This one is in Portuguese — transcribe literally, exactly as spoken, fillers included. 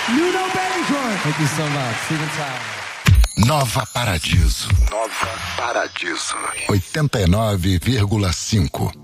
You know Beijo. Thank you so much. See you time. Nova Paradiso. Nova Paradiso. oitenta e nove vírgula cinco.